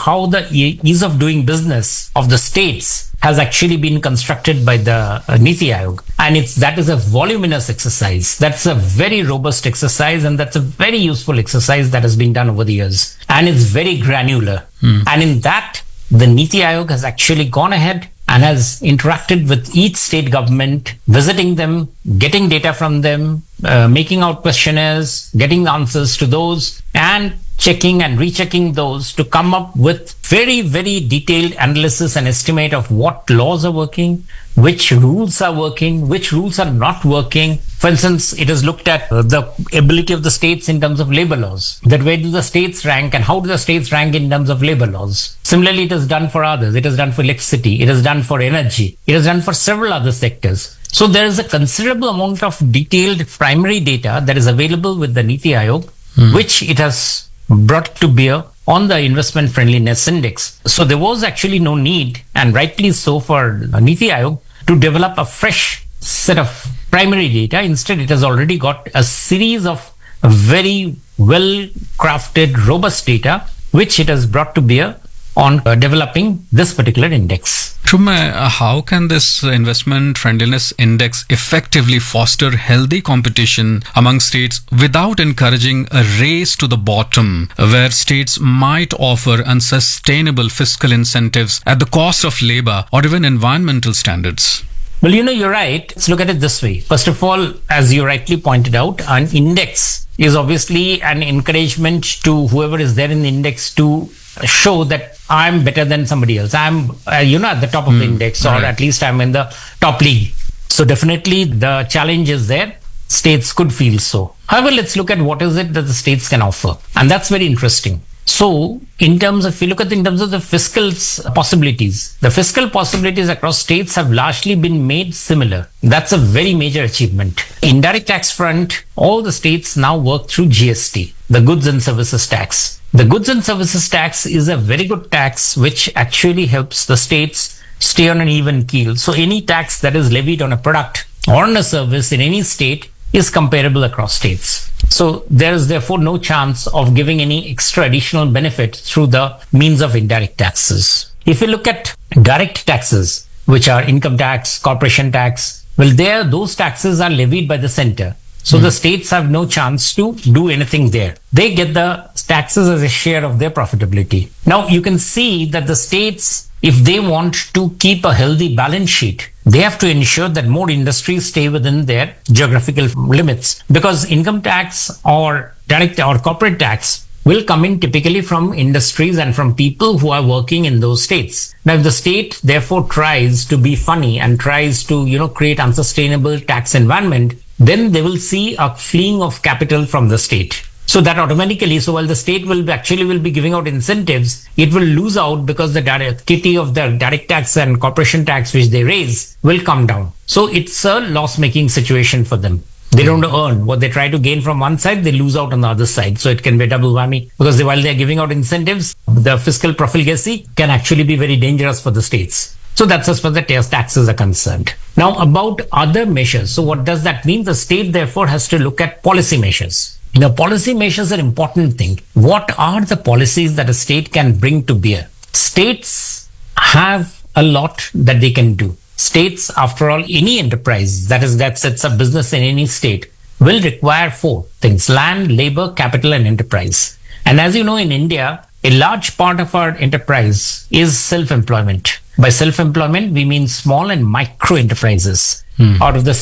how the ease of doing business of the states has actually been constructed by the Niti Aayog. And that is a voluminous exercise. That's a very robust exercise, and that's a very useful exercise that has been done over the years. And it's very granular. And in that, the Niti Aayog has actually gone ahead and has interacted with each state government, visiting them, getting data from them, making out questionnaires, getting answers to those, and checking and rechecking those to come up with very, very detailed analysis and estimate of what laws are working, which rules are working, which rules are not working. For instance, it has looked at the ability of the states in terms of labor laws, that where do the states rank and how do the states rank in terms of labor laws. Similarly, it is done for others. It is done for electricity. It is done for energy. It is done for several other sectors. So there is a considerable amount of detailed primary data that is available with the Niti Aayog, which it has brought to bear on the investment friendliness index. So there was actually no need, and rightly so, for Niti Aayog to develop a fresh set of primary data. Instead, it has already got a series of very well crafted, robust data, which it has brought to bear on developing this particular index. Shubham, how can this investment friendliness index effectively foster healthy competition among states without encouraging a race to the bottom, where states might offer unsustainable fiscal incentives at the cost of labor or even environmental standards? Well, you're right. Let's look at it this way. First of all, as you rightly pointed out, an index is obviously an encouragement to whoever is there in the index to show that I'm better than somebody else. I'm, at the top of the index, or at least I'm in the top league. So definitely the challenge is there. States could feel so. However, let's look at what is it that the states can offer. And that's very interesting. So if you look at in terms of the fiscal possibilities, the fiscal possibilities across states have largely been made similar. That's a very major achievement. Indirect tax front, all the states now work through GST, the goods and services tax. The goods and services tax is a very good tax which actually helps the states stay on an even keel. So any tax that is levied on a product or on a service in any state is comparable across states. So there is therefore no chance of giving any extra additional benefit through the means of indirect taxes. If you look at direct taxes, which are income tax, corporation tax, well, those taxes are levied by the center. So the states have no chance to do anything there. They get the taxes as a share of their profitability. Now you can see that the states, if they want to keep a healthy balance sheet, they have to ensure that more industries stay within their geographical limits, because income tax or direct or corporate tax will come in typically from industries and from people who are working in those states. Now, if the state therefore tries to be funny and tries to, create unsustainable tax environment, then they will see a fleeing of capital from the state. So that automatically, while the state will be giving out incentives, it will lose out because the kitty of the direct tax and corporation tax which they raise will come down. So it's a loss-making situation for them. They don't earn. What they try to gain from one side, they lose out on the other side. So it can be a double whammy, because while they're giving out incentives, the fiscal profligacy can actually be very dangerous for the states. So that's as far as the taxes are concerned. Now about other measures. So what does that mean? The state therefore has to look at policy measures. Policy measures are an important thing. What are the policies that a state can bring to bear? States have a lot that they can do. States, after all, any enterprise that sets up business in any state will require 4 things: land, labor, capital, and enterprise. And as you know, in India, a large part of our enterprise is self-employment. By self-employment, we mean small and micro enterprises. Out of the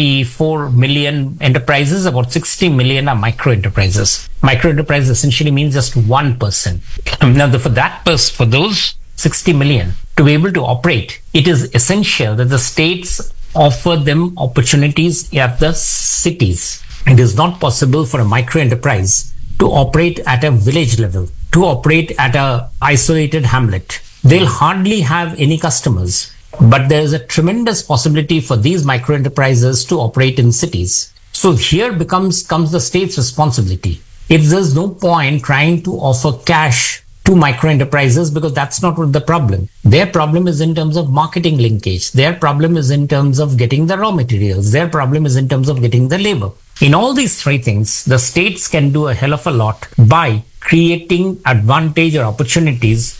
64 million enterprises, about 60 million are micro enterprises. Micro enterprise essentially means just one person. Now, for those 60 million to be able to operate, it is essential that the states offer them opportunities at the cities. It is not possible for a micro enterprise to operate at a village level, to operate at a isolated hamlet. They'll hardly have any customers. But there is a tremendous possibility for these micro enterprises to operate in cities. So here comes the state's responsibility. There's no point trying to offer cash to micro enterprises, because that's not the problem. Their problem is in terms of marketing linkage. Their problem is in terms of getting the raw materials. Their problem is in terms of getting the labor. In all these 3 things, the states can do a hell of a lot by creating advantage or opportunities